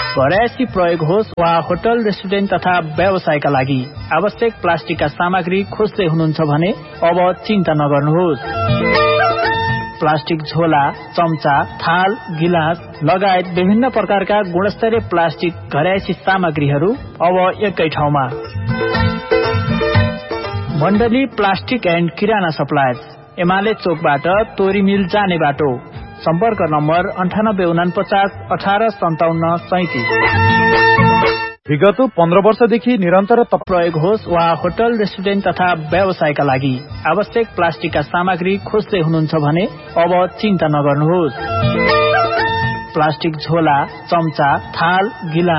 घरयासी प्रयोग होस् वा होटल रेस्टुरेन्ट तथा व्यवसायका लागि आवश्यक प्लास्टिकका सामग्री खोज्दै हुनुहुन्छ भने अब चिन्ता नगर्नुहोस्। प्लास्टिक झोला, चम्चा, थाल, गिलास लगायत विभिन्न प्रकारका गुणस्तरीय प्लास्टिक घरयासी सामग्रीहरू अब एकै ठाउँमा। मण्डली प्लास्टिक एन्ड किराना सप्लायर्स, एमाले चोकबाट तोरी मिल जाने बाटो। सम्पर्क नम्बर 9849 1857 37। विगत 15 वर्षदेखि निरन्तर प्रयोग होस् वा होटल रेस्टुरेन्ट तथा व्यवसायका लागि आवश्यक प्लास्टिकका सामग्री खोज्दै हुनुहुन्छ भने अब चिन्ता नगर्नुहोस्। प्लास्टिक झोला, चम्चा, थाल, गिलास